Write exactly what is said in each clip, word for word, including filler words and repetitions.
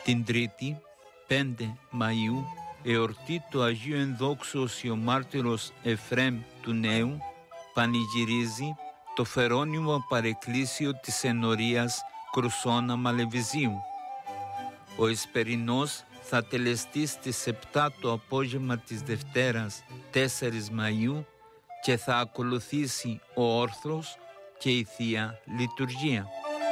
Την Τρίτη, πέντε Μαΐου, εορτή του Αγίου Ενδόξου Οσιομάρτυρος Εφραίμ του Νέου, πανηγυρίζει το φερόνιμο παρεκκλήσιο της ενορίας Κρουσόνα Μαλεβιζίου. Ο Εσπερινός θα τελεστεί στις επτά το απόγευμα της Δευτέρας τέσσερις Μαΐου και θα ακολουθήσει ο όρθρος και η Θεία Λειτουργία.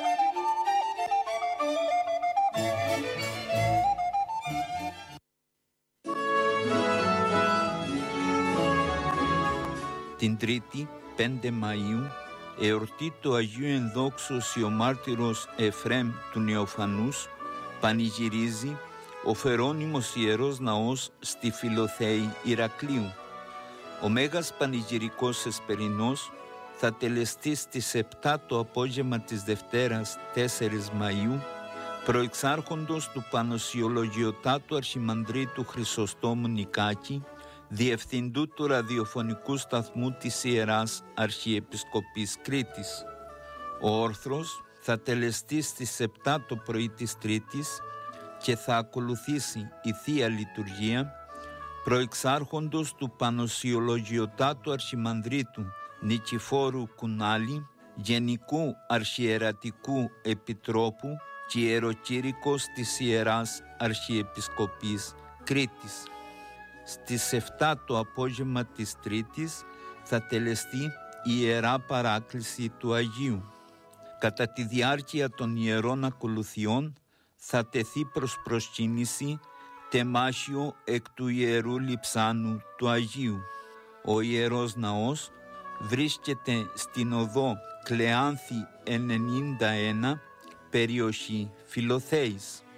Την Τρίτη, πέντε Μαΐου, εορτή του Αγίου Ενδόξου Οσιομάρτυρος Εφραίμ του Νεοφανούς, πανηγυρίζει ο φερόνιμος Ιερός Ναός στη Φιλοθέη Ηρακλείου. Ο Μέγας Πανηγυρικός Εσπερινός θα τελεστεί στις επτά το απόγευμα της Δευτέρας τέσσερις Μαΐου, προεξάρχοντος του Πανοσιολογιωτάτου Αρχιμανδρίτου Χρυσοστόμου Νικάκη, Διευθυντού του ραδιοφωνικού σταθμού της Ιεράς Αρχιεπισκοπής Κρήτης. Ο όρθρος θα τελεστεί στις επτά το πρωί της Τρίτης και θα ακολουθήσει η Θεία Λειτουργία, προεξάρχοντος του Πανοσιολογιωτάτου Αρχιμανδρίτου Νικηφόρου Κουνάλη, Γενικού Αρχιερατικού Επιτρόπου και Ιεροκήρυκος της Ιεράς Αρχιεπισκοπής Κρήτης. Στις επτά το απόγευμα της Τρίτης θα τελεστεί η Ιερά Παράκληση του Αγίου. Κατά τη διάρκεια των Ιερών Ακολουθιών θα τεθεί προς προσκύνηση τεμάχιο εκ του Ιερού Λειψάνου του Αγίου. Ο Ιερός Ναός βρίσκεται στην οδό Κλεάνθη ενενήντα ένα, περιοχή Φιλοθέης.